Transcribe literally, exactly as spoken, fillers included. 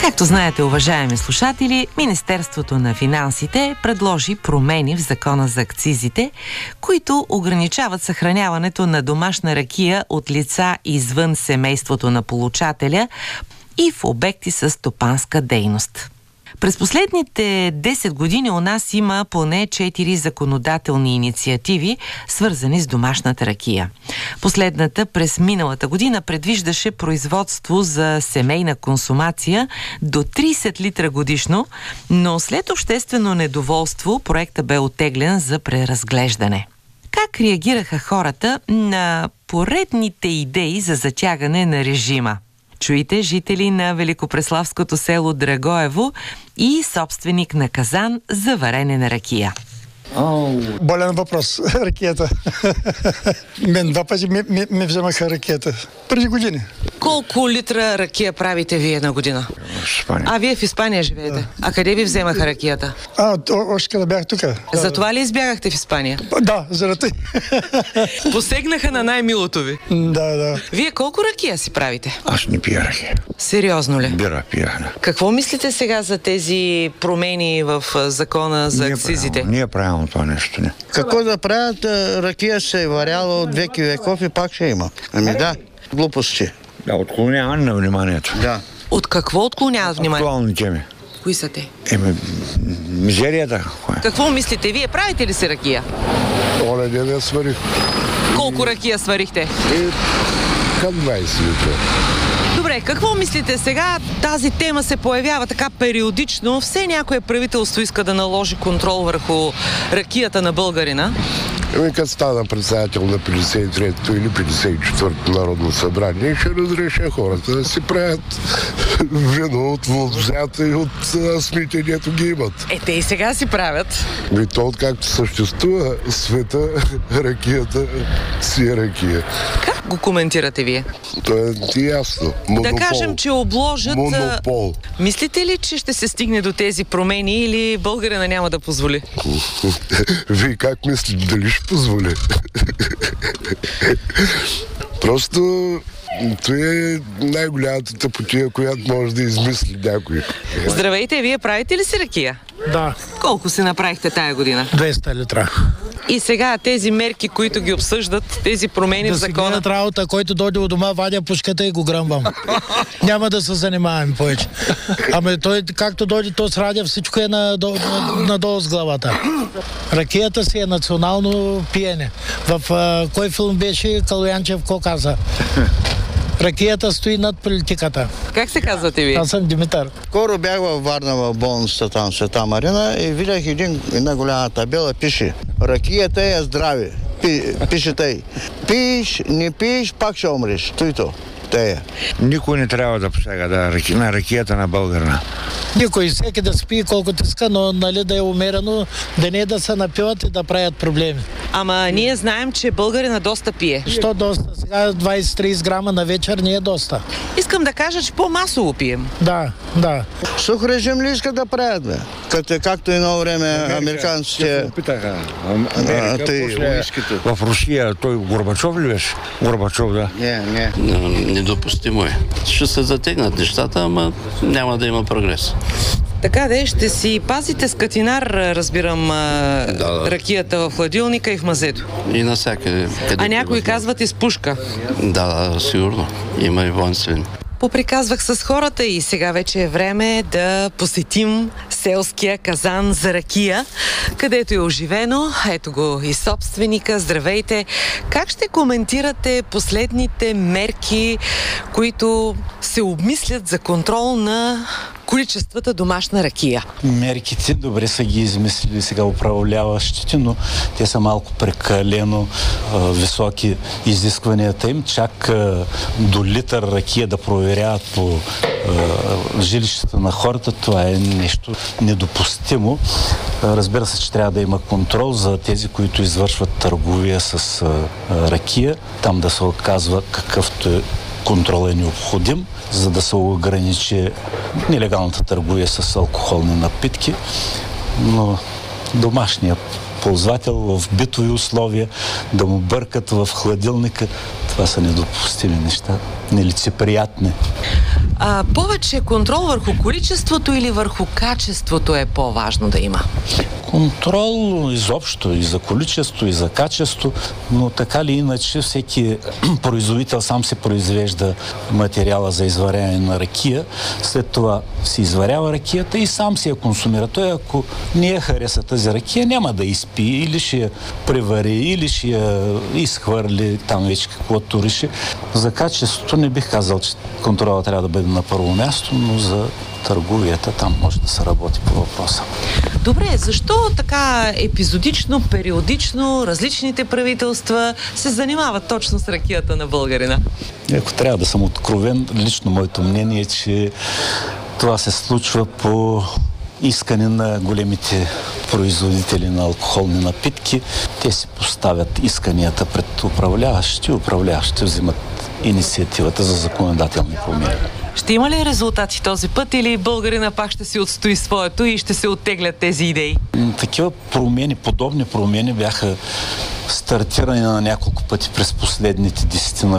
Както знаете, уважаеми слушатели, Министерството на финансите предложи промени в Закона за акцизите, които ограничават съхраняването на домашна ракия от лица извън семейството на получателя и в обекти с стопанска дейност. През последните десет години у нас има поне четири законодателни инициативи, свързани с домашната ракия. Последната през миналата година предвиждаше производство за семейна консумация до трийсет литра годишно, но след обществено недоволство проектът бе оттеглен за преразглеждане. Как реагираха хората на поредните идеи за затягане на режима? Чуйте жители на великопреславското село Драгоево и собственик на казан за варене на ракия. Oh. Болен въпрос. Ракията. Мен два пъти ми, ми, ми вземаха ракията. Преди години. Колко литра ракия правите вие на година? Испания. А вие в Испания живеете? Да. А къде ви вземаха ракията? А, още къде бях тук. Затова ли избягахте в Испания? Да, заради. Посегнаха на най-милото ви. Да, да. Вие колко ракия си правите? Аз не пия ракия. Сериозно ли? Бира пия. Какво мислите сега за тези промени в закона за Ние акцизите? Правилно, ние правилно това нещо. Не. Какво да правят? Ракия се е варяла от веки веков и пак ще има. Ами да, глупости. Да, отклоняване на вниманието. Да. От какво отклоняват внимание? Актуални теми. Кои са те? Еми, мизерията. Какво мислите? Вие правите ли си ракия? Оля ден я сварих. Колко ракия сварихте? И към двайсет литра. Добре, какво мислите сега? Тази тема се появява така периодично. Все някое правителство иска да наложи контрол върху ракията на българина. Ами като стана председател на петдесет и третото или петдесет и четвъртото народно събрание, ще разреша хората да си правят вино от взята и от асмите, дето ги имат. Е, те и сега си правят. И то, откакто съществува света, ракията си е ракия. Как го коментирате вие? То е ясно. Монопол. Да кажем, че обложат... Монопол. Мислите ли, че ще се стигне до тези промени или българина няма да позволи? Вие как мислите? Дали ще позволи? Просто това е най-голямата тъпотия, която може да измисли някой. Здравейте, вие правите ли си ракия? Да. Колко се направихте тая година? двеста литра. И сега тези мерки, които ги обсъждат, тези промени да в закона... Да си гледат работа, който дойде от дома, вадя пушката и го гръмвам. Няма да се занимаваме повече. Ами той, както дойде, то с радио, всичко е надолу, надолу с главата. Ракията си е национално пиене. В а, кой филм беше Калоянчев, ко каза? Ракията стои над политиката. Как се казвате ви? Аз съм Димитър. Скоро бях във Варна в болницата там, Света Марина, и видях един, една голяма табела, пише: ракията е здраве. Пи, пише тъй. Пиеш, не пиеш, пак ще умреш. Тойто. Тея. Никой не трябва да посяга да, на ракията на българина. Никой, всеки да спи колкото иска, но нали, да е умерено, да не да се напиват и да правят проблеми. Ама ние знаем, че българина доста пие. Що доста? Сега двайсет-трийсет грама на вечер не е доста. Искам да кажа, че по-масово пием. Да, да. Сух режим ли искат да правят, бе? Както, както едно време американците... Питаха. Америка, после в Русия, той Горбачов ли беше? Горбачов, да. Не, не. Недопустимо е. Ще се затегнат нещата, ама няма да има прогрес. Така де, ще си пазите с катинар, разбирам, да, да. ракията в хладилника и в мазето. И навсякъде. А някои казват и с пушка. Да, да, сигурно. Има и воинствени. Поприказвах с хората и сега вече е време да посетим селския казан за ракия, където е оживено. Ето го и собственика. Здравейте! Как ще коментирате последните мерки, които се обмислят за контрол на количествата домашна ракия? Мерките добре са ги измислили сега управляващите, но те са малко прекалено а, високи изискванията им. Чак а, до литър ракия да проверяват по а, жилищата на хората, това е нещо недопустимо. А, разбира се, че трябва да има контрол за тези, които извършват търговия с а, а, ракия. Там да се оказва какъвто е контрол е необходим, за да се ограничи нелегалната търговия с алкохолни напитки, но домашният ползвател в битови условия да му бъркат в хладилника, това са недопустими неща, нелицеприятни. А, повече контрол върху количеството или върху качеството е по-важно да има? Контрол изобщо и за количество, и за качество, но така ли иначе всеки производител сам се произвежда материала за изваряване на ракия, след това си изварява ракията и сам си я консумира. Той, ако не я хареса тази ракия, няма да изпи, или ще я превари, или ще я изхвърли, там вече каквото реши. За качеството не бих казал, че контрола трябва да бъде на първо място, но за търговията там може да се работи по въпроса. Добре, защо така епизодично, периодично различните правителства се занимават точно с ракията на българина? Ако трябва да съм откровен, лично моето мнение е, че това се случва по искане на големите производители на алкохолни напитки. Те си поставят исканията пред управляващи, управляващи взимат инициативата за законодателни промени. Ще има ли резултати този път или българина пак ще си отстои своето и ще се оттеглят тези идеи? Такива промени, подобни промени бяха стартирани на няколко пъти през последните десетина